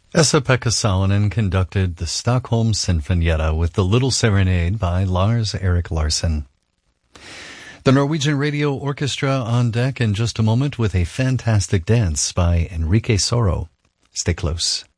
Esa-Pekka Salonen conducted the Stockholm Sinfonietta with the Little Serenade by Lars Erik Larsson. The Norwegian Radio Orchestra on deck in just a moment with a fantastic dance by Enrique Soro. Stay close.